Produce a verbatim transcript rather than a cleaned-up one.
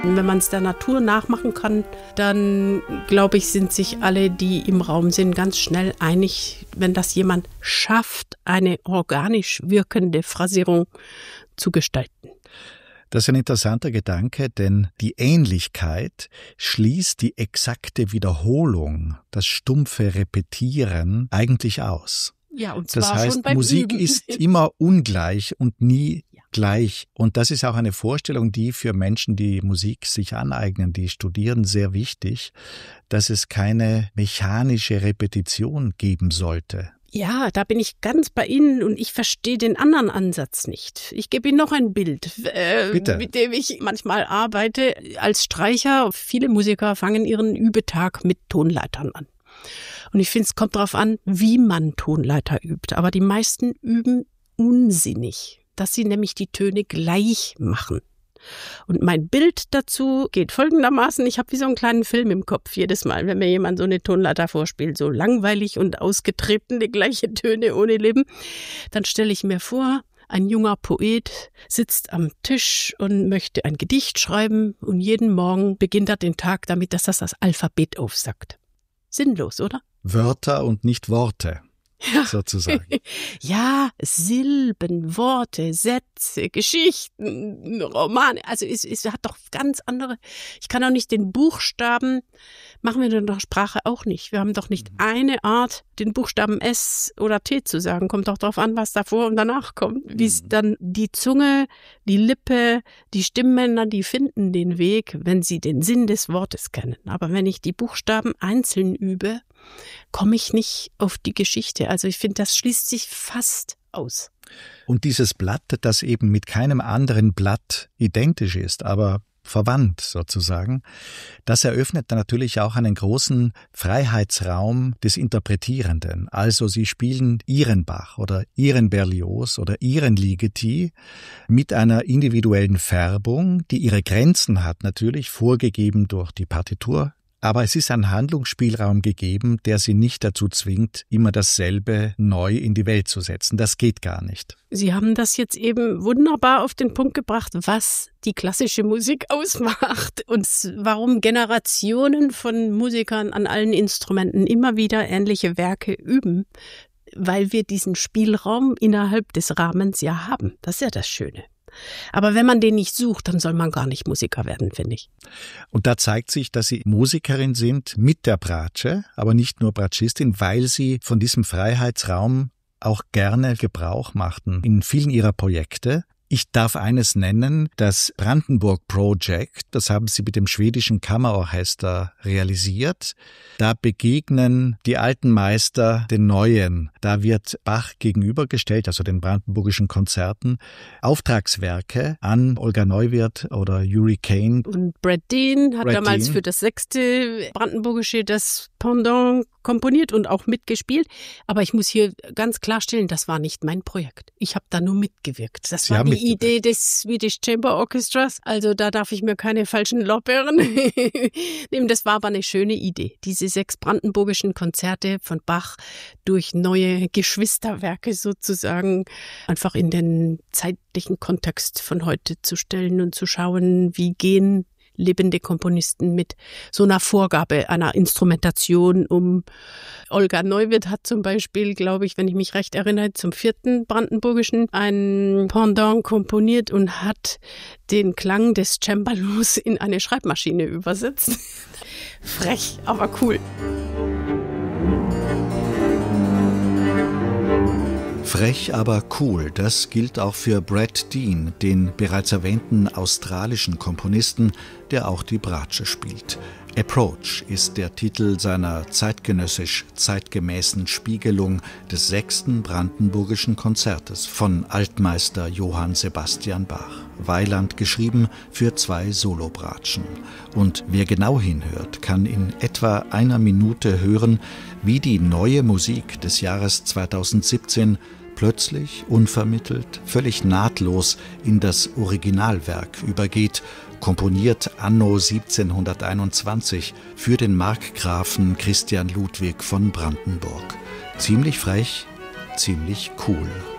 Wenn man es der Natur nachmachen kann, dann glaube ich, sind sich alle, die im Raum sind, ganz schnell einig, wenn das jemand schafft, eine organisch wirkende Phrasierung zu gestalten. Das ist ein interessanter Gedanke, denn die Ähnlichkeit schließt die exakte Wiederholung, das stumpfe Repetieren eigentlich aus. Ja, und zwar das heißt, schon beim Musik Üben. ist immer ungleich und nie ja. gleich. Und das ist auch eine Vorstellung, die für Menschen, die Musik sich aneignen, die studieren, sehr wichtig, dass es keine mechanische Repetition geben sollte. Ja, da bin ich ganz bei Ihnen und ich verstehe den anderen Ansatz nicht. Ich gebe Ihnen noch ein Bild, äh, mit dem ich manchmal arbeite als Streicher. Viele Musiker fangen ihren Übetag mit Tonleitern an. Und ich finde, es kommt darauf an, wie man Tonleiter übt. Aber die meisten üben unsinnig, dass sie nämlich die Töne gleich machen. Und mein Bild dazu geht folgendermaßen: Ich habe wie so einen kleinen Film im Kopf jedes Mal, wenn mir jemand so eine Tonleiter vorspielt, so langweilig und ausgetretene gleiche Töne ohne Leben. Dann stelle ich mir vor, ein junger Poet sitzt am Tisch und möchte ein Gedicht schreiben und jeden Morgen beginnt er den Tag damit, dass er das Alphabet aufsagt. Sinnlos, oder? Wörter und nicht Worte, ja. sozusagen. Ja, Silben, Worte, Sätze, Geschichten, Romane. Also es, es hat doch ganz andere. Ich kann auch nicht den Buchstaben, machen wir in der Sprache auch nicht. Wir haben doch nicht eine Art, den Buchstaben S oder T zu sagen. Kommt doch darauf an, was davor und danach kommt. Wie es dann die Zunge, die Lippe, die Stimmbänder, die finden den Weg, wenn sie den Sinn des Wortes kennen. Aber wenn ich die Buchstaben einzeln übe, komme ich nicht auf die Geschichte. Also ich finde, das schließt sich fast aus. Und dieses Blatt, das eben mit keinem anderen Blatt identisch ist, aber verwandt sozusagen, das eröffnet dann natürlich auch einen großen Freiheitsraum des Interpretierenden. Also Sie spielen Ihren Bach oder Ihren Berlioz oder Ihren Ligeti mit einer individuellen Färbung, die ihre Grenzen hat, natürlich vorgegeben durch die Partitur. Aber es ist ein Handlungsspielraum gegeben, der Sie nicht dazu zwingt, immer dasselbe neu in die Welt zu setzen. Das geht gar nicht. Sie haben das jetzt eben wunderbar auf den Punkt gebracht, was die klassische Musik ausmacht und warum Generationen von Musikern an allen Instrumenten immer wieder ähnliche Werke üben, weil wir diesen Spielraum innerhalb des Rahmens ja haben. Das ist ja das Schöne. Aber wenn man den nicht sucht, dann soll man gar nicht Musiker werden, finde ich. Und da zeigt sich, dass Sie Musikerin sind mit der Bratsche, aber nicht nur Bratschistin, weil Sie von diesem Freiheitsraum auch gerne Gebrauch machten in vielen Ihrer Projekte. Ich darf eines nennen, das Brandenburg Project, das haben Sie mit dem schwedischen Kammerorchester realisiert. Da begegnen die alten Meister den neuen. Da wird Bach gegenübergestellt, also den brandenburgischen Konzerten, Auftragswerke an Olga Neuwirth oder Yuri Kane. Und Brad Dean hat Brad damals Dean. für das sechste Brandenburgische das Pendant komponiert und auch mitgespielt. Aber ich muss hier ganz klarstellen, das war nicht mein Projekt. Ich habe da nur mitgewirkt. Das Sie war haben die Idee des Swedish Chamber Orchestras. Also da darf ich mir keine falschen Lorbeeren nehmen. Das war aber eine schöne Idee. Diese sechs brandenburgischen Konzerte von Bach durch neue Geschwisterwerke sozusagen einfach in den zeitlichen Kontext von heute zu stellen und zu schauen, wie gehen lebende Komponisten mit so einer Vorgabe einer Instrumentation um. Olga Neuwirth hat zum Beispiel, glaube ich, wenn ich mich recht erinnere, zum vierten Brandenburgischen ein Pendant komponiert und hat den Klang des Cembalos in eine Schreibmaschine übersetzt. Frech, aber cool. Frech, aber cool, das gilt auch für Brad Dean, den bereits erwähnten australischen Komponisten, der auch die Bratsche spielt. Approach ist der Titel seiner zeitgenössisch zeitgemäßen Spiegelung des sechsten Brandenburgischen Konzertes von Altmeister Johann Sebastian Bach. Weiland geschrieben für zwei Solobratschen. Und wer genau hinhört, kann in etwa einer Minute hören, wie die neue Musik des Jahres zweitausendsiebzehn plötzlich, unvermittelt, völlig nahtlos in das Originalwerk übergeht, komponiert anno siebzehnhunderteinundzwanzig für den Markgrafen Christian Ludwig von Brandenburg. Ziemlich frech, ziemlich cool.